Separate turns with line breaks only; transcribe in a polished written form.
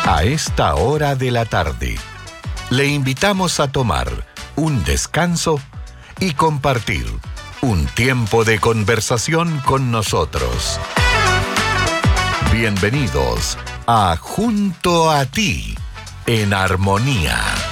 A esta hora de la tarde, le invitamos a tomar un descanso y compartir un tiempo de conversación con nosotros. Bienvenidos a Junto a Ti, en Armonía.